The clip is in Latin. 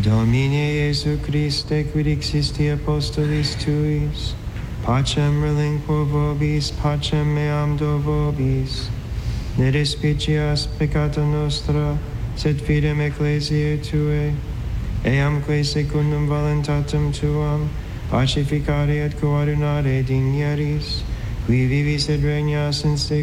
Domine Iesu Christe, quid existi apostolis tuis, pacem relinquo vobis, pacem meam do vobis. Ne despicias peccata nostra, sed fidem ecclesiae Tuae, eamque secundum voluntatem Tuam, pacificare et coordinare digneris, qui vivis et regnas in secula